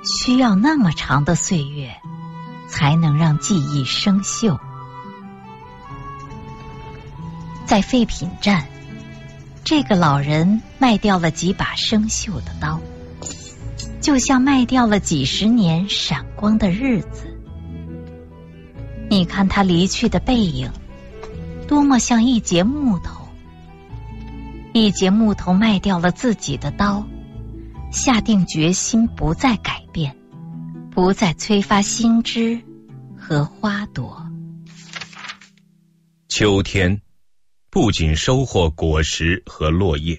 需要那么长的岁月才能让记忆生锈。在废品站，这个老人卖掉了几把生锈的刀，就像卖掉了几十年闪光的日子。你看他离去的背影，多么像一截木头。一截木头卖掉了自己的刀，下定决心不再改变，不再催发新枝和花朵。 秋天不仅收获果实和落叶，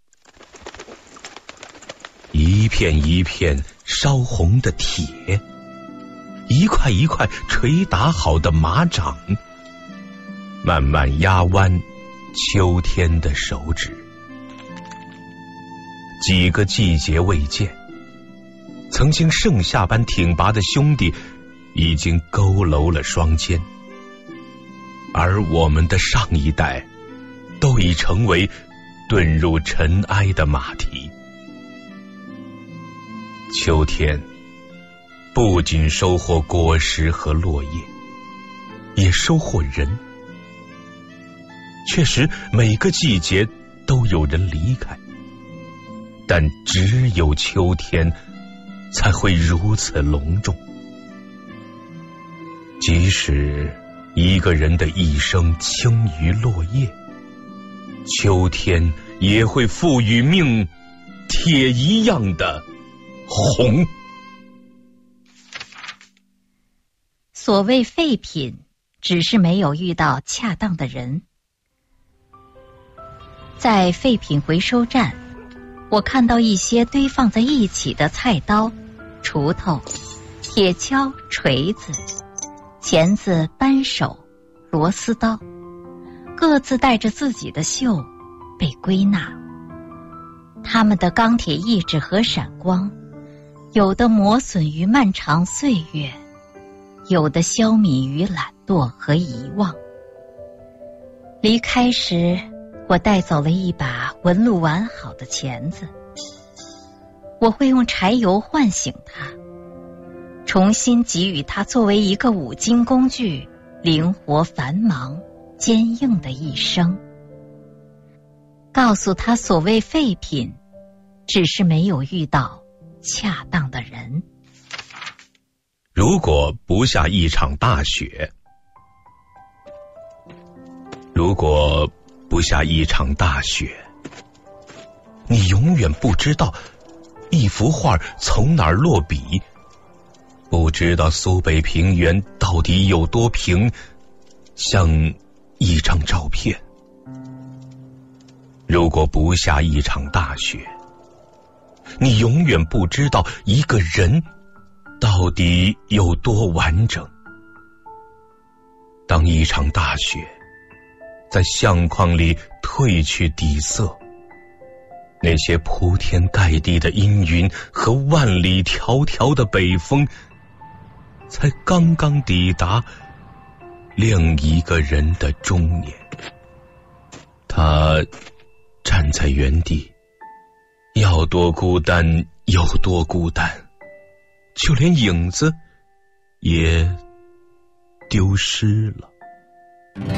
一片一片烧红的铁，一块一块捶打好的马掌，慢慢压弯秋天的手指。几个季节未见，曾经盛夏般挺拔的兄弟已经佝偻了双肩，而我们的上一代都已成为遁入尘埃的马蹄。秋天不仅收获果实和落叶，也收获人。确实每个季节都有人离开，但只有秋天才会如此隆重。即使一个人的一生轻于落叶，秋天也会赋予命铁一样的红。 所谓废品，只是没有遇到恰当的人。在废品回收站，我看到一些堆放在一起的菜刀、锄头、铁锹、锤子、钳子、扳手、螺丝刀，各自带着自己的锈被归纳。它们的钢铁意志和闪光，有的磨损于漫长岁月，有的消弭于懒惰和遗忘。离开时，我带走了一把纹路完好的钳子，我会用柴油唤醒它，重新给予它作为一个五金工具灵活繁忙坚硬的一生，告诉他所谓废品，只是没有遇到恰当的人。 如果不下一场大雪，你永远不知道一幅画从哪儿落笔，不知道苏北平原到底有多平，像一张照片。如果不下一场大雪，你永远不知道一个人到底有多完整。当一场大雪在相框里褪去底色，那些铺天盖地的阴云和万里迢迢的北风，才刚刚抵达另一个人的中年。他站在原地，要多孤单有多孤单，就连影子也丢失了。